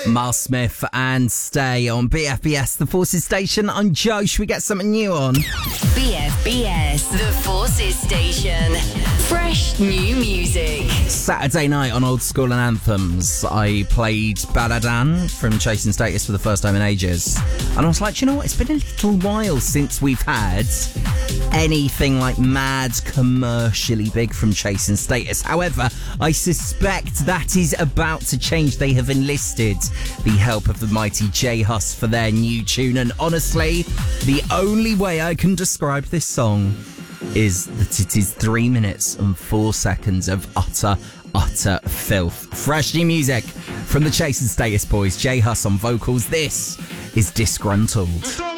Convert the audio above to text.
Miles Smith and Stay on BFBS, the Forces Station. I'm Joe. Should we get something new on? BFBS, the Forces Station. Fresh new music. Saturday night on Old School and Anthems, I played Baladan from Chasing Status for the first time in ages. And I was like, you know what? It's been a little while since we've had anything like mad commercially big from Chasing Status. However, I suspect that is about to change. They have enlisted the help of the mighty J Hus for their new tune, and honestly, the only way I can describe this song is that it is 3 minutes and 4 seconds of utter filth. Fresh new music from the Chasing Status boys. J Hus on vocals. This is Disgruntled.